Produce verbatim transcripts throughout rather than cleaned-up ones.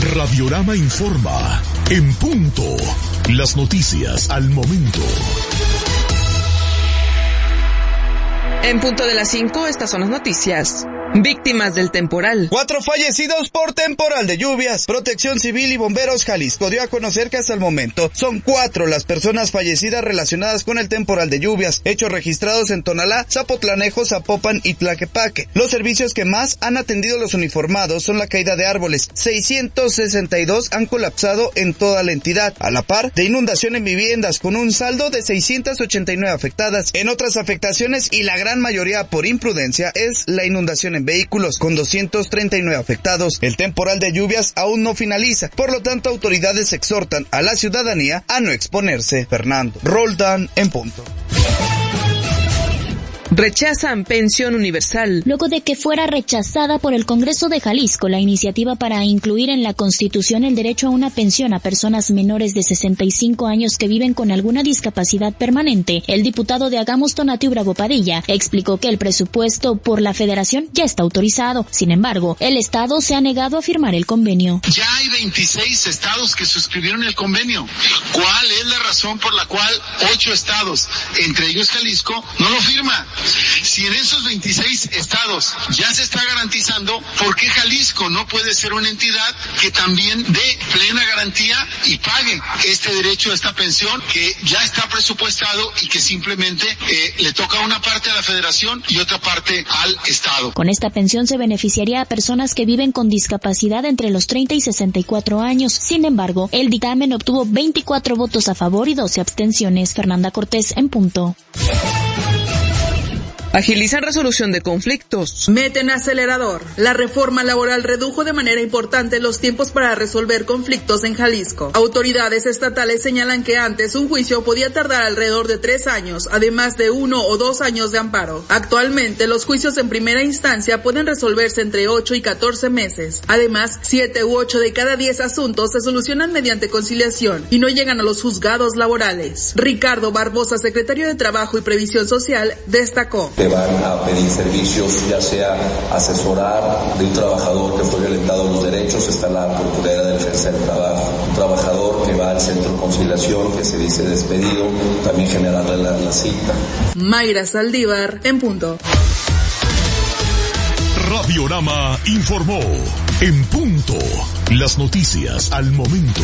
Radiorama informa. En punto. Las noticias al momento. En punto de las cinco, estas son las noticias. Víctimas del temporal. Cuatro fallecidos por temporal de lluvias. Protección Civil y Bomberos Jalisco dio a conocer que hasta el momento son cuatro las personas fallecidas relacionadas con el temporal de lluvias, hechos registrados en Tonalá, Zapotlanejo, Zapopan y Tlaquepaque. Los servicios que más han atendido los uniformados son la caída de árboles. seiscientos sesenta y dos han colapsado en toda la entidad, a la par de inundación en viviendas, con un saldo de seiscientas ochenta y nueve afectadas. En otras afectaciones, y la gran mayoría por imprudencia, es la inundación en vehículos, con doscientos treinta y nueve afectados. El temporal de lluvias aún no finaliza, por lo tanto autoridades exhortan a la ciudadanía a no exponerse. Fernando Roldán, en punto. Rechazan pensión universal. Luego de que fuera rechazada por el Congreso de Jalisco la iniciativa para incluir en la Constitución el derecho a una pensión a personas menores de sesenta y cinco años que viven con alguna discapacidad permanente, el diputado de Hagamos Tonatiuh Bravo Padilla explicó que el presupuesto por la Federación ya está autorizado. Sin embargo, el Estado se ha negado a firmar el convenio. Ya hay veintiséis estados que suscribieron el convenio. ¿Cuál es la razón por la cual ocho estados, entre ellos Jalisco, no lo firman? Si en esos veintiséis estados ya se está garantizando, ¿por qué Jalisco no puede ser una entidad que también dé plena garantía y pague este derecho a esta pensión que ya está presupuestado y que simplemente eh, le toca una parte a la Federación y otra parte al Estado? Con esta pensión se beneficiaría a personas que viven con discapacidad entre los treinta y sesenta y cuatro años. Sin embargo, el dictamen obtuvo veinticuatro votos a favor y doce abstenciones. Fernanda Cortés, en punto. Agilizan resolución de conflictos. Meten acelerador. La reforma laboral redujo de manera importante los tiempos para resolver conflictos en Jalisco. Autoridades estatales señalan que antes un juicio podía tardar alrededor de tres años, además de uno o dos años de amparo. Actualmente, los juicios en primera instancia pueden resolverse entre ocho y catorce meses. Además, siete u ocho de cada diez asuntos se solucionan mediante conciliación y no llegan a los juzgados laborales. Ricardo Barbosa, secretario de Trabajo y Previsión Social, destacó: te van a pedir servicios, ya sea asesorar de un trabajador que fue violentado los derechos, está la Procuraduría de Defensa del Trabajo, un trabajador que va al centro de conciliación, que se dice despedido, también generarle la, la cita. Mayra Saldívar, en punto. Radiorama informó. En punto. Las noticias al momento.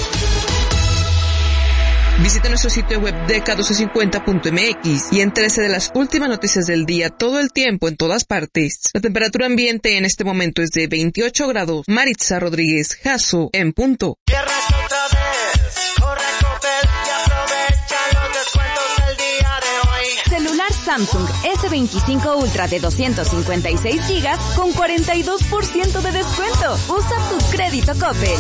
Visite nuestro sitio web D K doce cincuenta punto M X y entérese de las últimas noticias del día todo el tiempo en todas partes. La temperatura ambiente en este momento es de veintiocho grados. Maritza Rodríguez, Jasso, en punto. Celular Samsung ese veinticinco Ultra de doscientos cincuenta y seis gigas con cuarenta y dos por ciento de descuento. Usa tu crédito Coppel.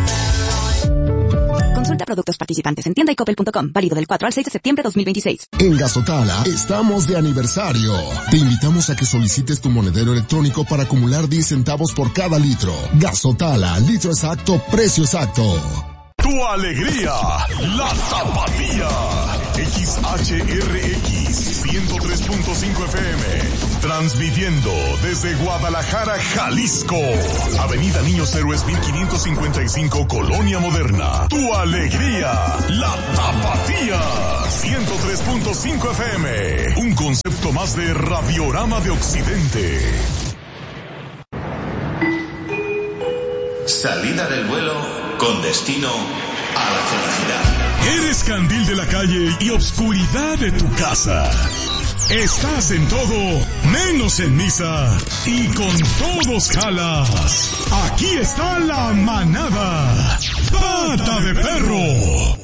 Consulta productos participantes en tienda y coppel punto com. Válido del cuatro al seis de septiembre de dos mil veintiséis. En Gazotala estamos de aniversario. Te invitamos a que solicites tu monedero electrónico para acumular diez centavos por cada litro. Gazotala, litro exacto, precio exacto. Tu alegría, la Tapatía. X H R X ciento tres punto cinco F M. Transmitiendo desde Guadalajara, Jalisco. Avenida Niños Héroes mil quinientos cincuenta y cinco, Colonia Moderna. Tu alegría, la Tapatía. ciento tres punto cinco F M. Un concepto más de Radiorama de Occidente. Salida del vuelo con destino a la felicidad. Eres candil de la calle y obscuridad de tu casa. Estás en todo, menos en misa. Y con todos jalas. Aquí está la manada. Pata de perro.